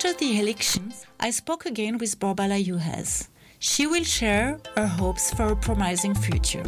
After the elections, I spoke again with Borbala Juhas. She will share her hopes for a promising future.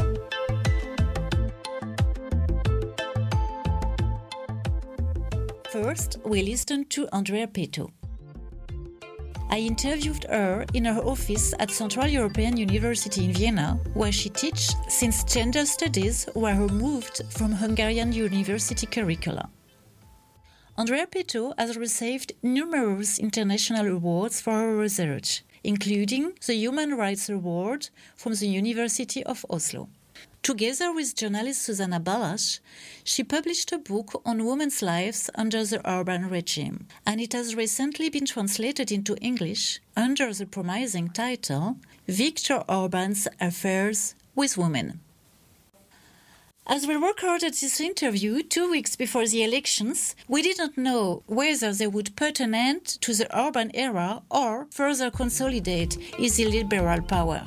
First, we listened to Andrea Peto. I interviewed her in her office at Central European University in Vienna, where she teaches since gender studies were removed from Hungarian university curricula. Andrea Peto has received numerous international awards for her research, including the Human Rights Award from the University of Oslo. Together with journalist Susanna Balázs, she published a book on women's lives under the Orbán regime, and it has recently been translated into English under the promising title Viktor Orbán's Affairs with Women. As we recorded this interview 2 weeks before the elections, we didn't know whether they would put an end to the Orbán era or further consolidate his illiberal power.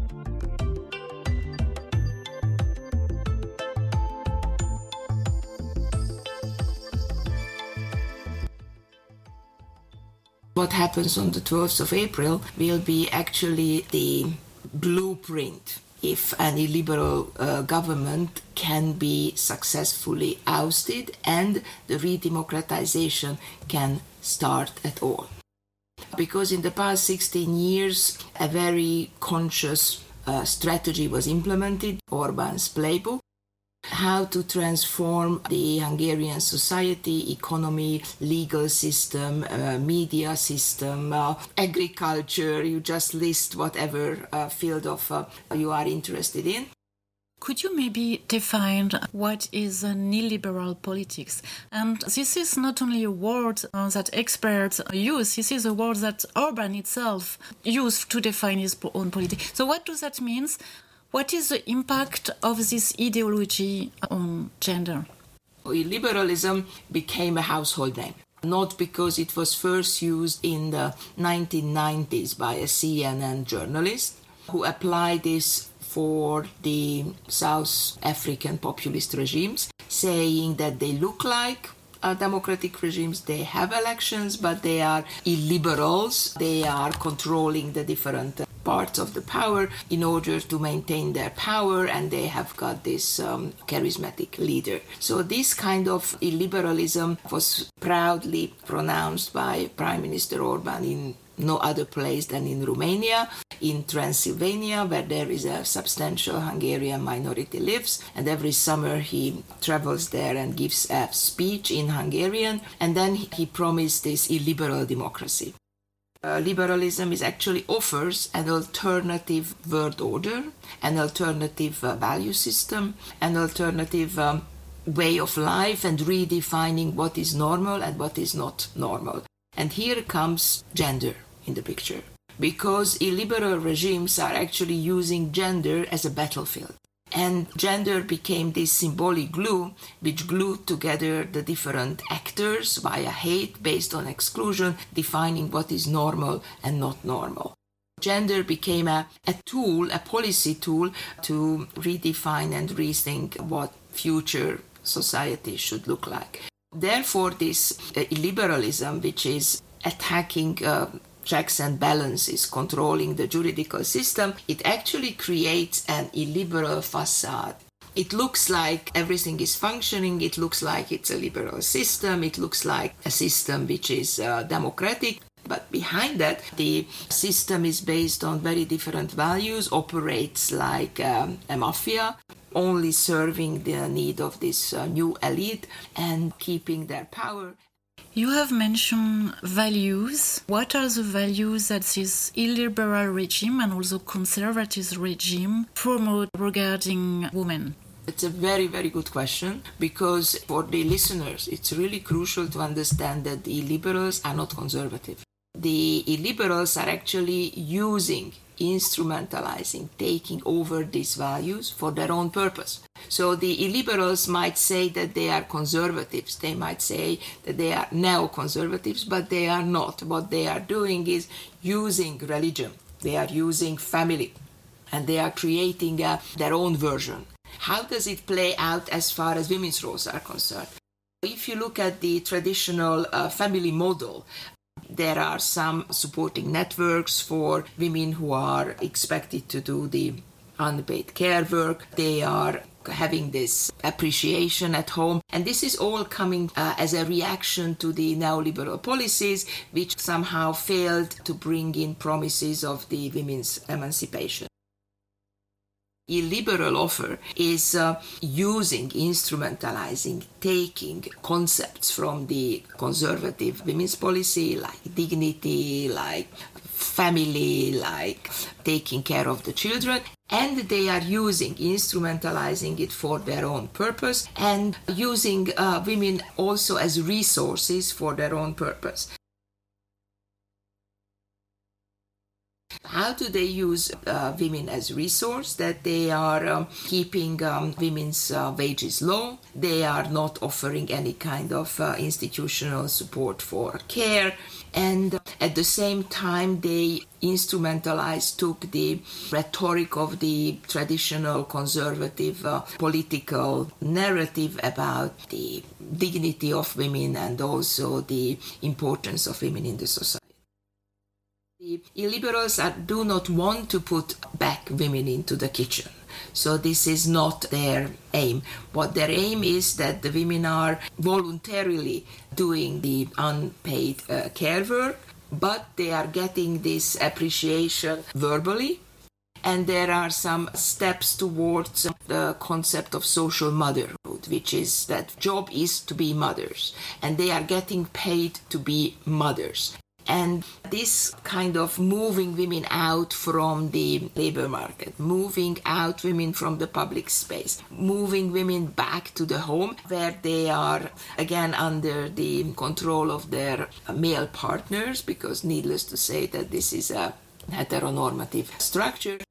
What happens on the 12th of April will be actually the blueprint if an illiberal government can be successfully ousted and the redemocratization can start at all. Because in the past 16 years, a very conscious strategy was implemented, Orbán's playbook, how to transform the Hungarian society, economy, legal system, media system, agriculture, you just list whatever field of you are interested in. Could you maybe define what is an illiberal politics? And this is not only a word that experts use, this is a word that Orbán itself used to define his own politics. So what does that mean? What is the impact of this ideology on gender? Illiberalism became a household name, not because it was first used in the 1990s by a CNN journalist who applied this for the South African populist regimes, saying that they look like democratic regimes, they have elections, but they are illiberals, they are controlling the different parts of the power in order to maintain their power, and they have got this charismatic leader. So this kind of illiberalism was proudly pronounced by Prime Minister Orbán in no other place than in Romania, in Transylvania, where there is a substantial Hungarian minority lives, and every summer he travels there and gives a speech in Hungarian, and then he promised this illiberal democracy. Liberalism actually offers an alternative world order, an alternative value system, an alternative way of life, and redefining what is normal and what is not normal. And here comes gender in the picture, because illiberal regimes are actually using gender as a battlefield. And gender became this symbolic glue which glued together the different actors via hate based on exclusion, defining what is normal and not normal. Gender became a tool, a policy tool to redefine and rethink what future society should look like. Therefore, this illiberalism, which is attacking checks and balances, controlling the juridical system, it actually creates an illiberal facade. It looks like everything is functioning, it looks like it's a liberal system, it looks like a system which is democratic, but behind that, the system is based on very different values, operates like a mafia, only serving the need of this new elite and keeping their power. You have mentioned values. What are the values that this illiberal regime and also conservative regime promote regarding women? It's a very, very good question, because for the listeners, it's really crucial to understand that the illiberals are not conservative. The illiberals are actually instrumentalizing, taking over these values for their own purpose. So the illiberals might say that they are conservatives, they might say that they are neoconservatives, but they are not. What they are doing is using religion, they are using family, and they are creating their own version. How does it play out as far as women's roles are concerned? If you look at the traditional family model, There are some supporting networks for women who are expected to do the unpaid care work. They are having this appreciation at home. And this is all coming as a reaction to the neoliberal policies, which somehow failed to bring in promises of the women's emancipation. A liberal offer is instrumentalizing, taking concepts from the conservative women's policy, like dignity, like family, like taking care of the children, and they are instrumentalizing it for their own purpose, and using women also as resources for their own purpose. How do they use women as resource? That they are keeping women's wages low. They are not offering any kind of institutional support for care. And at the same time, they took the rhetoric of the traditional conservative political narrative about the dignity of women and also the importance of women in the society. The illiberals do not want to put back women into the kitchen. So this is not their aim. What their aim is that the women are voluntarily doing the unpaid care work, but they are getting this appreciation verbally. And there are some steps towards the concept of social motherhood, which is that job is to be mothers, and they are getting paid to be mothers. And this kind of moving women out from the labor market, moving out women from the public space, moving women back to the home where they are again under the control of their male partners, because needless to say that this is a heteronormative structure.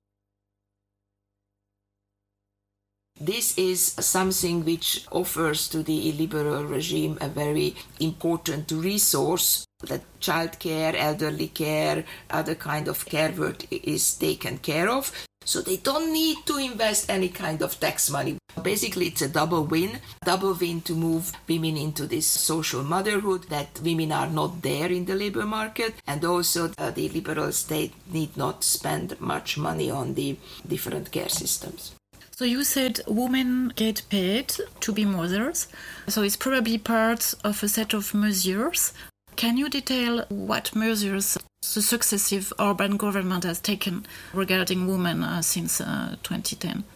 This is something which offers to the illiberal regime a very important resource, that childcare, elderly care, other kind of care work is taken care of. So they don't need to invest any kind of tax money. Basically, it's a double win to move women into this social motherhood, that women are not there in the labor market, and also the liberal state need not spend much money on the different care systems. So you said women get paid to be mothers, so it's probably part of a set of measures. Can you detail what measures the successive Orban government has taken regarding women since 2010?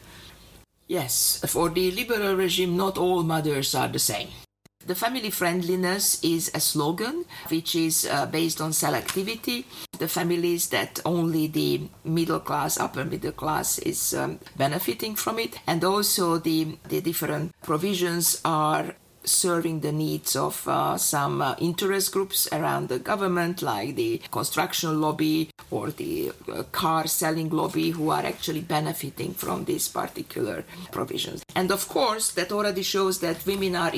Yes, for the liberal regime, not all mothers are the same. The family friendliness is a slogan which is based on selectivity. The families that only the middle class, upper middle class is benefiting from it. And also the different provisions are serving the needs of some interest groups around the government, like the construction lobby or the car selling lobby, who are actually benefiting from these particular provisions. And of course, that already shows that women are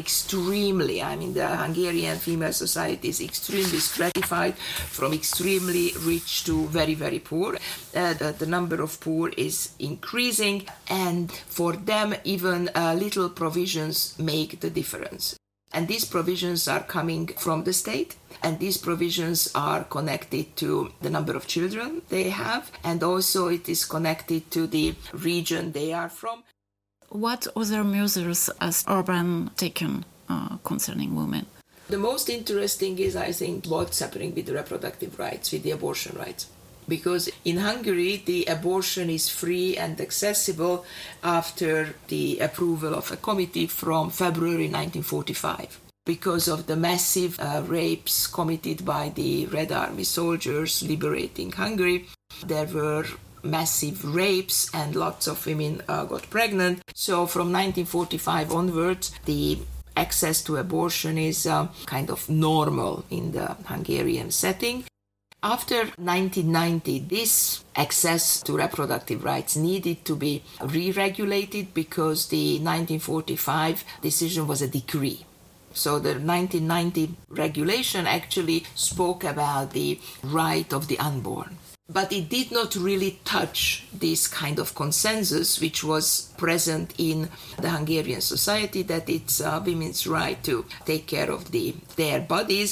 the Hungarian female society is extremely stratified, from extremely rich to very, very poor. The number of poor is increasing, and for them, even little provisions make the difference. And these provisions are coming from the state, and these provisions are connected to the number of children they have, and also it is connected to the region they are from. What other measures has Orban taken concerning women? The most interesting is, I think, what's happening with the reproductive rights, with the abortion rights. Because in Hungary, the abortion is free and accessible after the approval of a committee from February 1945. Because of the massive rapes committed by the Red Army soldiers liberating Hungary, there were massive rapes and lots of women got pregnant. So from 1945 onwards, the access to abortion is kind of normal in the Hungarian setting. After 1990, this access to reproductive rights needed to be re-regulated because the 1945 decision was a decree. So the 1990 regulation actually spoke about the right of the unborn. But it did not really touch this kind of consensus which was present in the Hungarian society, that it's women's right to take care of their bodies.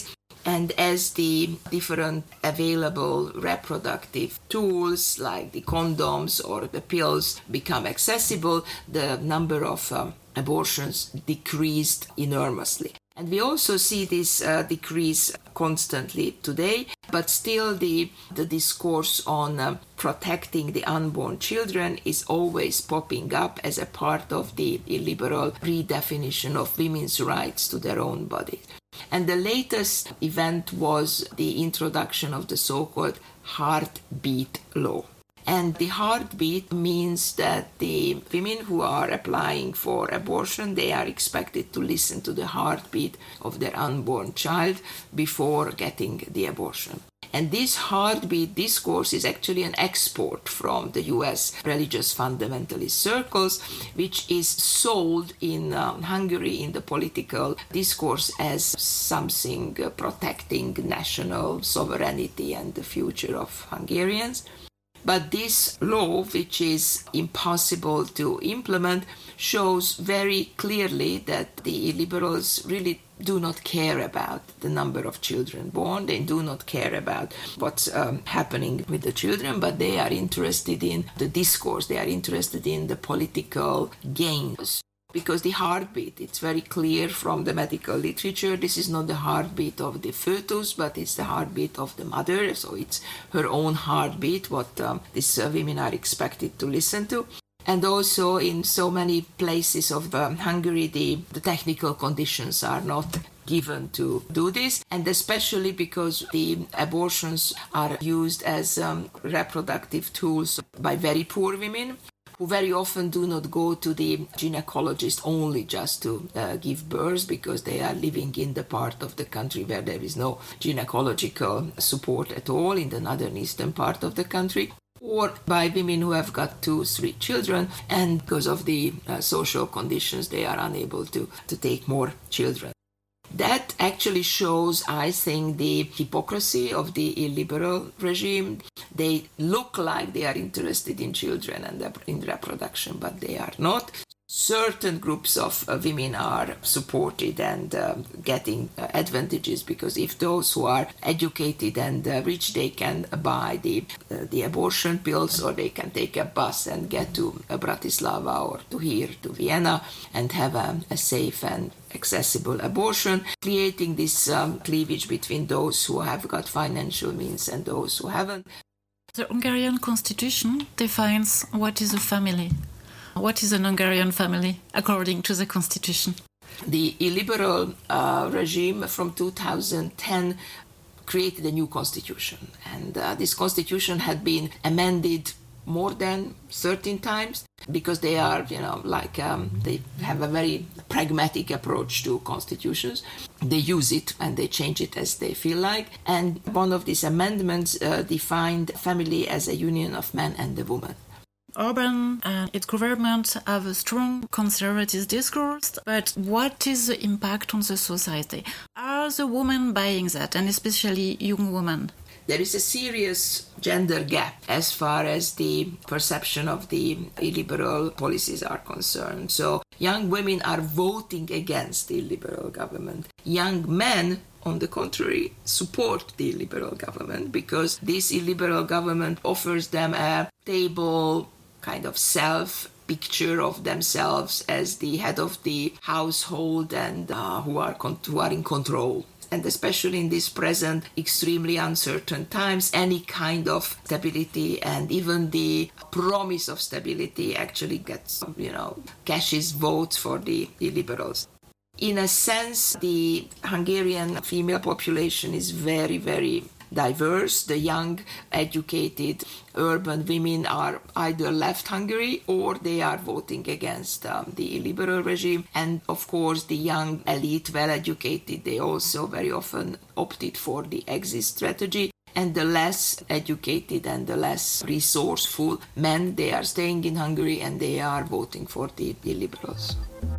And as the different available reproductive tools like the condoms or the pills become accessible, the number of abortions decreased enormously. And we also see this decrease constantly today, but still the discourse on protecting the unborn children is always popping up as a part of the illiberal redefinition of women's rights to their own bodies. And the latest event was the introduction of the so-called heartbeat law. And the heartbeat means that the women who are applying for abortion, they are expected to listen to the heartbeat of their unborn child before getting the abortion. And this heartbeat discourse is actually an export from the US religious fundamentalist circles, which is sold in Hungary in the political discourse as something protecting national sovereignty and the future of Hungarians. But this law, which is impossible to implement, shows very clearly that the illiberals really do not care about the number of children born. They do not care about what's happening with the children, but they are interested in the discourse. They are interested in the political gains. Because the heartbeat, it's very clear from the medical literature, this is not the heartbeat of the fetus, but it's the heartbeat of the mother. So it's her own heartbeat, what these women are expected to listen to. And also in so many places of Hungary, the technical conditions are not given to do this, and especially because the abortions are used as reproductive tools by very poor women, who very often do not go to the gynecologist only just to give birth, because they are living in the part of the country where there is no gynecological support at all, in the northern eastern part of the country, or by women who have got 2-3 children, and because of the social conditions they are unable to take more children. That actually shows, I think, the hypocrisy of the illiberal regime. They look like they are interested in children and in reproduction, but they are not. Certain groups of women are supported and getting advantages, because if those who are educated and rich, they can buy the abortion pills, or they can take a bus and get to Bratislava or to here, to Vienna, and have a safe and accessible abortion, creating this cleavage between those who have got financial means and those who haven't. The Hungarian constitution defines what is a family. What is an Hungarian family, according to the constitution? The illiberal regime from 2010 created a new constitution. And this constitution had been amended more than 13 times, because they are, they have a very pragmatic approach to constitutions. They use it and they change it as they feel like. And one of these amendments defined family as a union of man and a woman. Orban and its government have a strong conservative discourse, but what is the impact on the society? Are the women buying that, and especially young women? There is a serious gender gap as far as the perception of the illiberal policies are concerned. So young women are voting against the illiberal government. Young men, on the contrary, support the illiberal government, because this illiberal government offers them a stable kind of self-picture of themselves as the head of the household and who are in control. And especially in these present extremely uncertain times, any kind of stability and even the promise of stability actually gets, cashes votes for the illiberals. In a sense, the Hungarian female population is very, very diverse. The young, educated, urban women are either left Hungary or they are voting against the illiberal regime. And of course, the young elite, well-educated, they also very often opted for the exit strategy. And the less educated and the less resourceful men, they are staying in Hungary and they are voting for the illiberals.